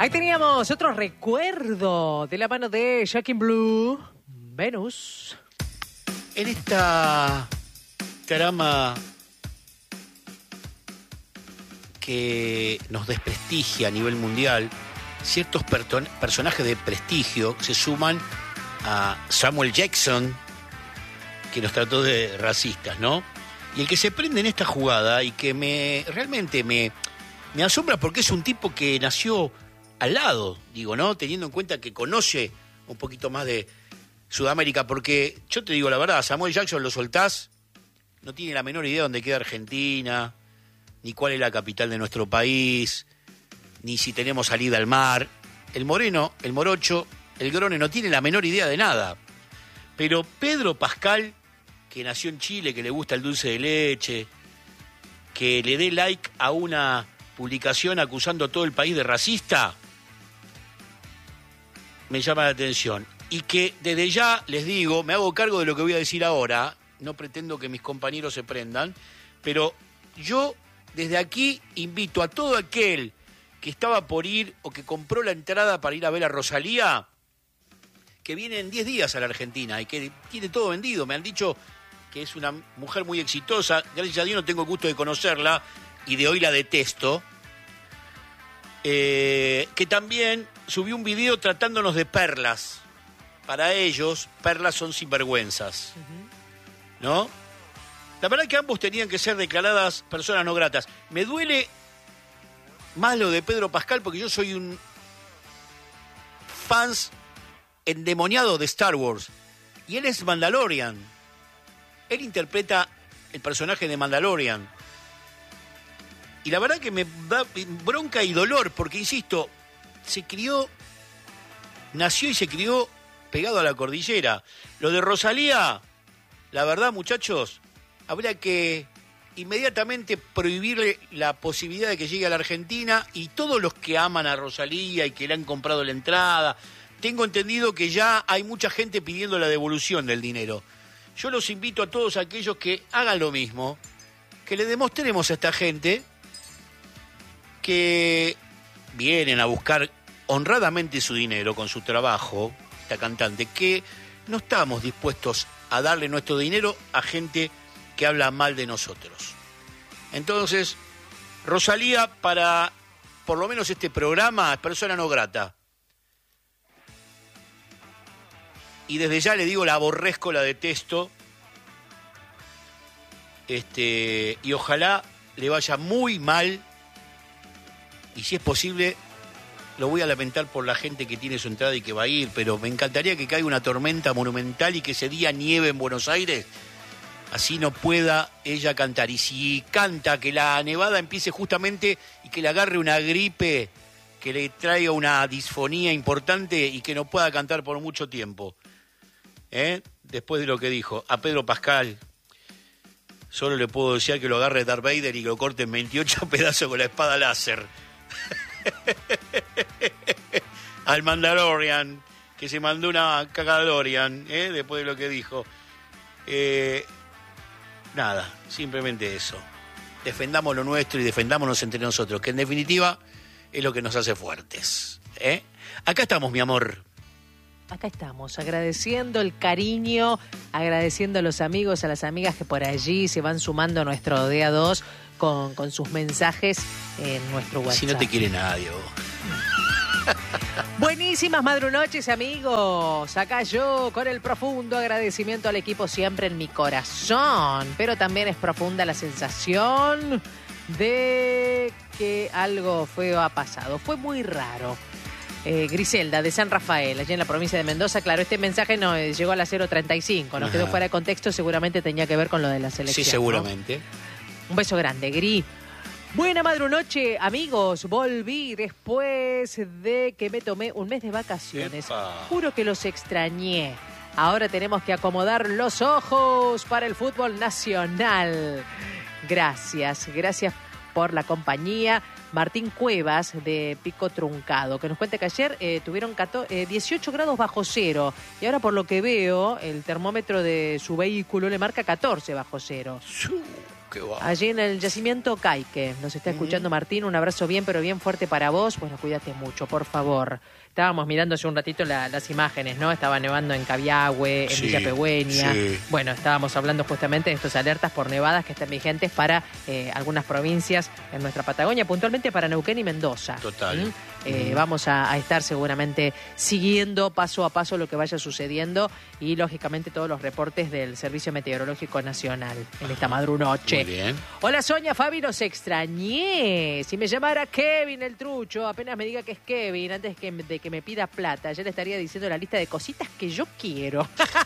Ahí teníamos otro recuerdo de la mano de Jackie Blue, Venus. En esta trama que nos desprestigia a nivel mundial, ciertos personajes de prestigio se suman a Samuel Jackson, que nos trató de racistas, ¿no? Y el que se prende en esta jugada y que realmente me asombra porque es un tipo que nació al lado, digo, ¿no? Teniendo en cuenta que conoce un poquito más de Sudamérica, porque yo te digo la verdad, Samuel Jackson lo soltás, no tiene la menor idea de dónde queda Argentina, ni cuál es la capital de nuestro país, ni si tenemos salida al mar. El moreno, el morocho, el grone no tiene la menor idea de nada. Pero Pedro Pascal, que nació en Chile, que le gusta el dulce de leche, que le dé like a una publicación acusando a todo el país de racista, me llama la atención. Y que desde ya les digo, me hago cargo de lo que voy a decir ahora, no pretendo que mis compañeros se prendan, pero yo desde aquí invito a todo aquel que estaba por ir o que compró la entrada para ir a ver a Rosalía, que viene en 10 días a la Argentina y que tiene todo vendido. Me han dicho que es una mujer muy exitosa, gracias a Dios no tengo el gusto de conocerla y de hoy la detesto, que también subió un video tratándonos de perlas. Para ellos, perlas son sinvergüenzas, ¿no? La verdad que ambos tenían que ser declaradas personas no gratas. Me duele más lo de Pedro Pascal porque yo soy un fans endemoniado de Star Wars. Y él es Mandalorian. Él interpreta el personaje de Mandalorian. Y la verdad que me da bronca y dolor porque, insisto, nació y se crió pegado a la cordillera. Lo de Rosalía, la verdad, muchachos, habría que inmediatamente prohibirle la posibilidad de que llegue a la Argentina, y todos los que aman a Rosalía y que le han comprado la entrada, tengo entendido que ya hay mucha gente pidiendo la devolución del dinero. Yo los invito a todos aquellos que hagan lo mismo, que le demostremos a esta gente que vienen a buscar honradamente su dinero con su trabajo, esta cantante, que no estamos dispuestos a darle nuestro dinero a gente que habla mal de nosotros. Entonces, Rosalía, para por lo menos este programa, es persona no grata. Y desde ya le digo, la aborrezco, la detesto. Y ojalá le vaya muy mal. Y si es posible, lo voy a lamentar por la gente que tiene su entrada y que va a ir, pero me encantaría que caiga una tormenta monumental y que ese día nieve en Buenos Aires, así no pueda ella cantar. Y si canta, que la nevada empiece justamente y que le agarre una gripe, que le traiga una disfonía importante y que no pueda cantar por mucho tiempo. Después de lo que dijo a Pedro Pascal, solo le puedo decir que lo agarre Darth Vader y que lo corte en 28 pedazos con la espada láser. Al Mandalorian, que se mandó una cagadorian, después de lo que dijo. Nada, simplemente eso. Defendamos lo nuestro y defendámonos entre nosotros, que en definitiva es lo que nos hace fuertes. Acá estamos, mi amor. Acá estamos, agradeciendo el cariño, agradeciendo a los amigos, a las amigas que por allí se van sumando a nuestro Día 2 con sus mensajes en nuestro WhatsApp. Si no te quiere nadie, vos. Buenísimas madrunoches, amigos. Acá yo con el profundo agradecimiento al equipo siempre en mi corazón, pero también es profunda la sensación de que algo feo ha pasado. Fue muy raro. Griselda, de San Rafael, allí en la provincia de Mendoza. Claro, este mensaje no llegó a las 0:35, nos quedó fuera de contexto, seguramente tenía que ver con lo de la selección. Sí, seguramente. ¿No? Un beso grande, Gri. Buena madrunoche, amigos. Volví después de que me tomé un mes de vacaciones. ¡Epa! Juro que los extrañé. Ahora tenemos que acomodar los ojos para el fútbol nacional. Gracias por la compañía. Martín Cuevas, de Pico Truncado, que nos cuenta que ayer tuvieron 18 grados bajo cero. Y ahora, por lo que veo, el termómetro de su vehículo le marca 14 bajo cero. qué va. Allí en el yacimiento Caique. Nos está escuchando Martín. Un abrazo bien, pero bien fuerte para vos. Bueno, cuídate mucho, por favor. Estábamos mirando hace un ratito las imágenes, ¿no? Estaba nevando en Cabiahue, en Sí, Villa Pegüeña. sí. Bueno, estábamos hablando justamente de estas alertas por nevadas que están vigentes para algunas provincias en nuestra Patagonia, puntualmente para Neuquén y Mendoza. Total. Vamos a estar seguramente siguiendo paso a paso lo que vaya sucediendo y, lógicamente, todos los reportes del Servicio Meteorológico Nacional en esta madrunoche. Muy bien. Hola, Sonia, Fabi, los extrañé. Si me llamara Kevin el trucho, apenas me diga que es Kevin, antes de que me pida plata, ya le estaría diciendo la lista de cositas que yo quiero.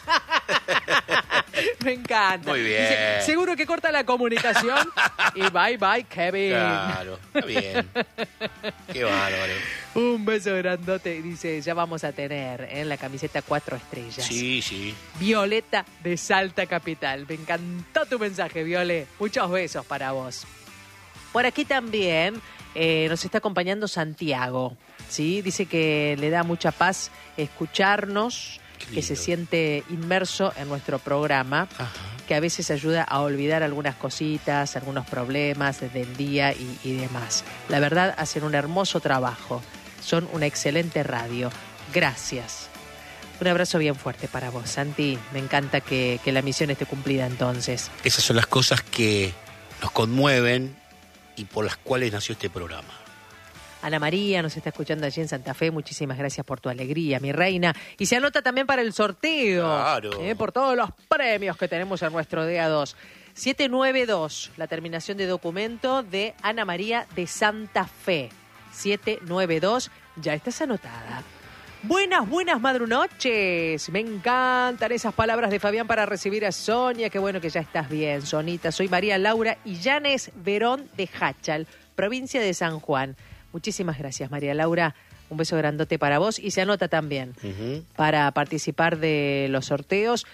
Me encanta. Muy bien. Dice, seguro que corta la comunicación y bye bye, Kevin. Claro, está bien. Qué bárbaro. Un beso grandote. Dice, ya vamos a tener en la camiseta 4 estrellas. Sí, sí. Violeta de Salta Capital. Me encantó tu mensaje, Viole. Muchos besos para vos. Por aquí también nos está acompañando Santiago. ¿Sí? Dice que le da mucha paz escucharnos, que se siente inmerso en nuestro programa, Ajá. que a veces ayuda a olvidar algunas cositas, algunos problemas del día y demás. La verdad, hacen un hermoso trabajo. Son una excelente radio. Gracias. Un abrazo bien fuerte para vos, Santi. Me encanta que la misión esté cumplida entonces. Esas son las cosas que nos conmueven y por las cuales nació este programa. Ana María nos está escuchando allí en Santa Fe. Muchísimas gracias por tu alegría, mi reina. Y se anota también para el sorteo. Claro. Por todos los premios que tenemos en nuestro día 2. 792, la terminación de documento de Ana María de Santa Fe. 792, ya estás anotada. Buenas madrunoches. Me encantan esas palabras de Fabián para recibir a Sonia. Qué bueno que ya estás bien, Sonita. Soy María Laura Illanes Verón de Hachal, provincia de San Juan. Muchísimas gracias, María Laura. Un beso grandote para vos. Y se anota también para participar de los sorteos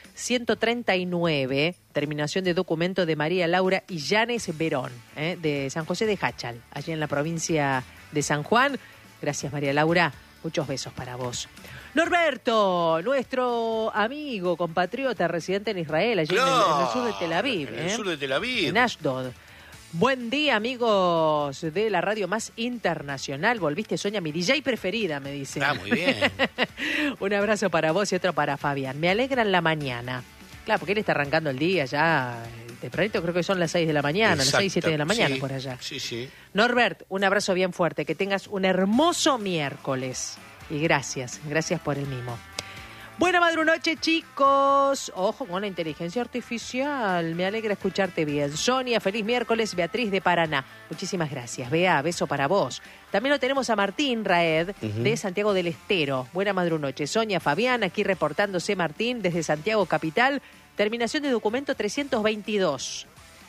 139, terminación de documento de María Laura Illanes Verón, de San José de Hachal, allí en la provincia de San Juan. Gracias, María Laura. Muchos besos para vos. Norberto, nuestro amigo, compatriota, residente en Israel, allí en el sur de Tel Aviv. En el sur de Tel Aviv. En Ashdod. Buen día, amigos de la radio más internacional. Volviste, Sonia, mi DJ preferida, me dice. Ah, muy bien. Un abrazo para vos y otro para Fabián. Me alegra en la mañana. Claro, porque él está arrancando el día ya tempranito, creo que son las 6 de la mañana, las 6, 7 de la mañana, sí, por allá. Sí, sí. Norbert, un abrazo bien fuerte. Que tengas un hermoso miércoles. Y gracias por el mimo. Buena madrunoche, chicos. Ojo con la inteligencia artificial. Me alegra escucharte bien. Sonia, feliz miércoles. Beatriz de Paraná. Muchísimas gracias. Bea, beso para vos. También lo tenemos a Martín Raed, de Santiago del Estero. Buena madrunoche. Sonia, Fabián, aquí reportándose Martín desde Santiago Capital. Terminación de documento 322.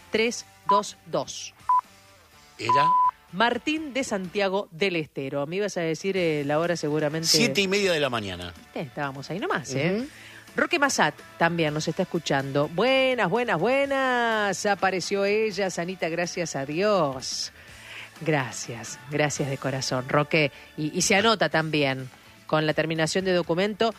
322. ¿Era? Martín de Santiago del Estero. Me ibas a decir la hora seguramente. 7:30 de la mañana. Estábamos ahí nomás, Roque Massat también nos está escuchando. Buenas. Apareció ella, Sanita, gracias a Dios. Gracias de corazón, Roque. Y se anota también con la terminación de documento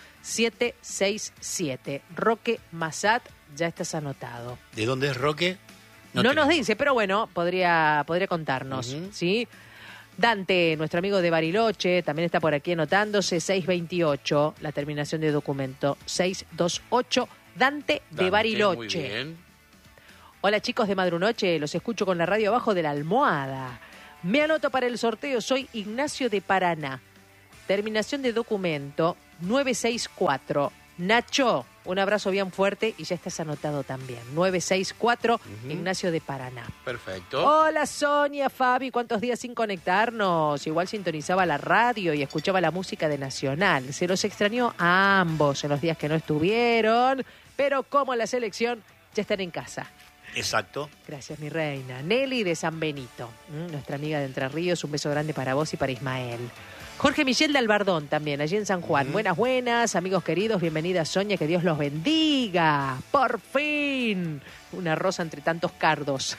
767. Roque Massat, ya estás anotado. ¿De dónde es Roque? No nos dice, pero bueno, podría contarnos, ¿sí? Dante, nuestro amigo de Bariloche, también está por aquí anotándose, 628, la terminación de documento, 628, Dante de Bariloche. Muy bien. Hola, chicos de Madrunoche, los escucho con la radio abajo de la almohada. Me anoto para el sorteo, soy Ignacio de Paraná. Terminación de documento, 964. Nacho, un abrazo bien fuerte y ya estás anotado también. 964, Ignacio de Paraná. Perfecto. Hola, Sonia, Fabi, ¿cuántos días sin conectarnos? Igual sintonizaba la radio y escuchaba la música de Nacional. Se los extrañó a ambos en los días que no estuvieron, pero como la selección, ya están en casa. Exacto. Gracias, mi reina. Nelly de San Benito, nuestra amiga de Entre Ríos, un beso grande para vos y para Ismael. Jorge Michel de Albardón también, allí en San Juan. Buenas, amigos queridos, bienvenida Sonia, que Dios los bendiga. Por fin, una rosa entre tantos cardos.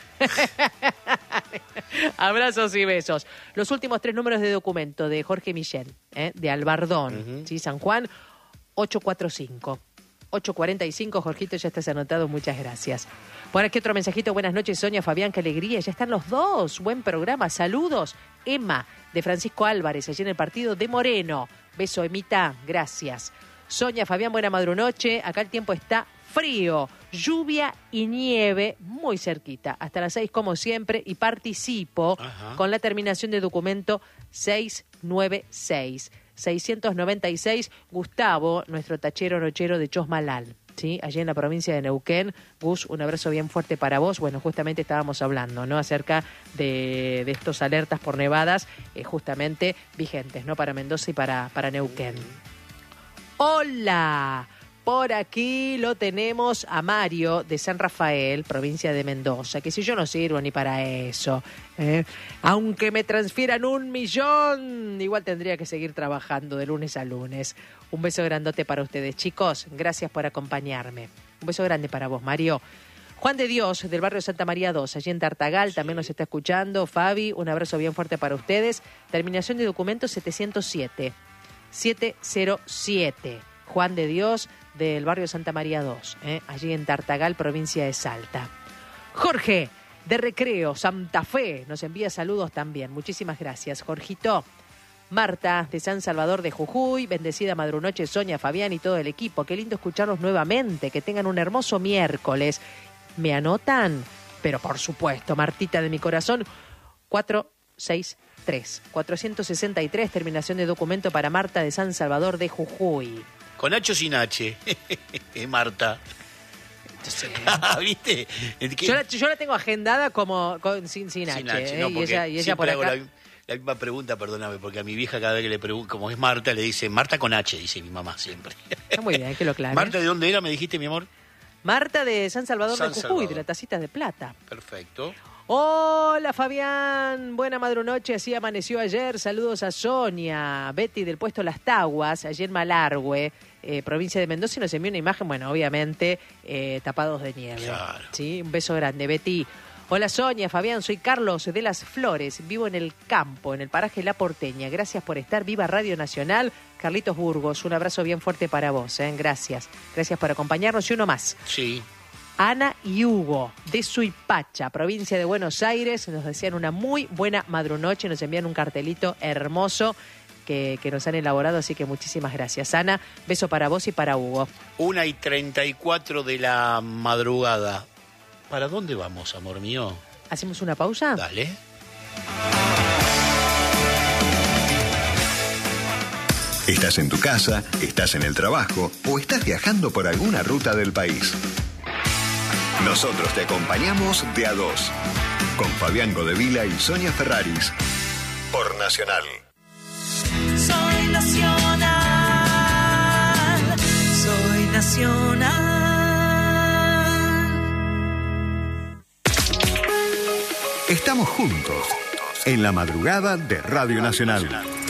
Abrazos y besos. Los últimos 3 números de documento de Jorge Michel, de Albardón, ¿sí? San Juan, 845. 8:45. Jorgito, ya estás anotado, muchas gracias. Por aquí otro mensajito. Buenas noches, Sonia, Fabián, qué alegría. Ya están los dos. Buen programa. Saludos. Emma, de Francisco Álvarez, allí en el partido de Moreno. Beso, Emita. Gracias. Sonia, Fabián, buena madrunoche. Acá el tiempo está frío, lluvia y nieve muy cerquita. Hasta las 6 como siempre y participo con la terminación de documento 696. 696, Gustavo, nuestro tachero nochero de Chosmalal, ¿sí? Allí en la provincia de Neuquén. Gus, un abrazo bien fuerte para vos. Bueno, justamente estábamos hablando, ¿no?, acerca de estos alertas por nevadas, justamente vigentes, ¿no?, para Mendoza y para Neuquén. ¡Hola! Por aquí lo tenemos a Mario de San Rafael, provincia de Mendoza, que si yo no sirvo ni para eso, aunque me transfieran 1 millón, igual tendría que seguir trabajando de lunes a lunes. Un beso grandote para ustedes, chicos. Gracias por acompañarme. Un beso grande para vos, Mario. Juan de Dios, del barrio Santa María 2, allí en Tartagal, también nos está escuchando. Fabi, un abrazo bien fuerte para ustedes. Terminación de documento 707. 707. Juan de Dios, del barrio Santa María 2, allí en Tartagal, provincia de Salta. Jorge, de Recreo, Santa Fe, nos envía saludos también. Muchísimas gracias, Jorgito. Marta, de San Salvador de Jujuy, bendecida madrunoche, Sonia, Fabián y todo el equipo. Qué lindo escucharlos nuevamente, que tengan un hermoso miércoles. ¿Me anotan? Pero por supuesto, Martita de mi corazón, 463. 463, terminación de documento para Marta de San Salvador de Jujuy. ¿Con H o sin H? Marta. Entonces, ¿viste? Yo la tengo agendada como sin H. No, y ella por hago acá. la misma pregunta, perdóname, porque a mi vieja cada vez que le pregunto, como es Marta, le dice Marta con H, dice mi mamá siempre. Está muy bien, que lo clave. ¿Marta de dónde era, me dijiste, mi amor? Marta de San Salvador de Jujuy, de la Tacita de Plata. Perfecto. Hola, Fabián. Buena madrunoche, así amaneció ayer. Saludos a Sonia. Betty del puesto Las Taguas, allí en Malargüe, provincia de Mendoza, y nos envió una imagen, bueno, obviamente, tapados de nieve. Claro. ¿Sí? Un beso grande, Betty. Hola, Sonia, Fabián, soy Carlos de Las Flores. Vivo en el campo, en el paraje La Porteña. Gracias por estar. Viva Radio Nacional. Carlitos Burgos, un abrazo bien fuerte para vos. Gracias. Gracias por acompañarnos. Y uno más. Sí. Ana y Hugo, de Suipacha, provincia de Buenos Aires, nos desean una muy buena madrunoche, nos envían un cartelito hermoso que nos han elaborado, así que muchísimas gracias. Ana, beso para vos y para Hugo. 1:34 de la madrugada. ¿Para dónde vamos, amor mío? ¿Hacemos una pausa? Dale. Estás en tu casa, estás en el trabajo o estás viajando por alguna ruta del país. Nosotros te acompañamos de a dos, con Fabián Godevila y Sonia Ferraris, por Nacional. Soy Nacional, soy Nacional. Estamos juntos, en la madrugada de Radio Nacional.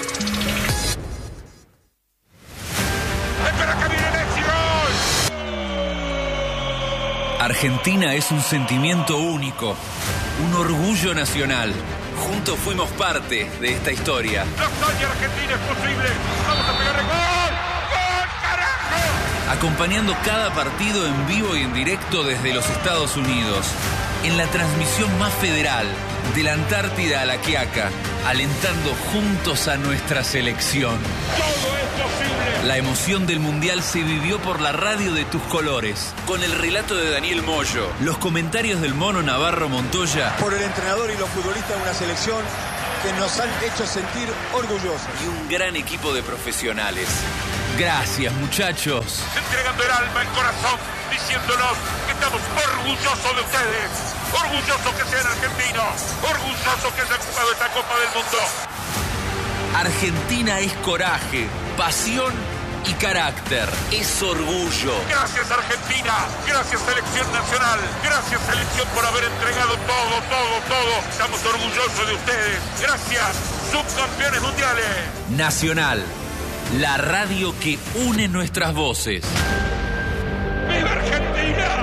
Argentina es un sentimiento único, un orgullo nacional. Juntos fuimos parte de esta historia. ¡La hazaña argentina es posible! ¡Vamos a pegar el gol! ¡Gol, carajo! Acompañando cada partido en vivo y en directo desde los Estados Unidos. En la transmisión más federal, de la Antártida a la Quiaca, alentando juntos a nuestra selección. ¡Todo es posible! La emoción del Mundial se vivió por la radio de tus colores, con el relato de Daniel Moyo, los comentarios del Mono Navarro Montoya, por el entrenador y los futbolistas de una selección que nos han hecho sentir orgullosos. Y un gran equipo de profesionales. Gracias, muchachos. Entregando el alma, el corazón, diciéndonos que estamos orgullosos de ustedes. Orgullosos que sean argentinos. Orgullosos que hayan jugado esta Copa del Mundo. Argentina es coraje, pasión y carácter. Es orgullo. Gracias, Argentina. Gracias, Selección Nacional. Gracias, Selección, por haber entregado todo. Estamos orgullosos de ustedes. Gracias, subcampeones mundiales. Nacional, la radio que une nuestras voces. ¡Viva Argentina!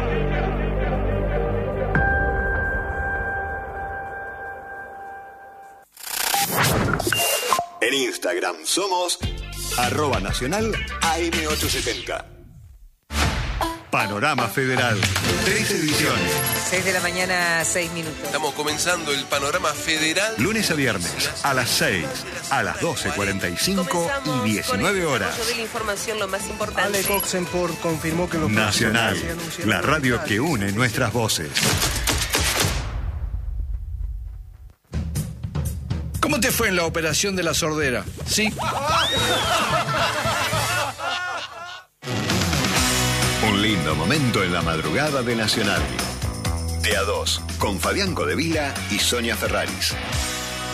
En Instagram somos @nacional AM870. Panorama Federal. 3 ediciones. 6 de la mañana, 6 minutos. Estamos comenzando el Panorama Federal. Lunes a viernes, a las 6, a las 12:45 y 19 horas. De la información, lo más importante. Ale Coxenport confirmó que los Nacional, la radio que une nuestras voces. ¿Cómo te fue en la operación de la sordera? ¿Sí? Un lindo momento en la madrugada de Nacional. De A2, con Fabián Codevila y Sonia Ferraris.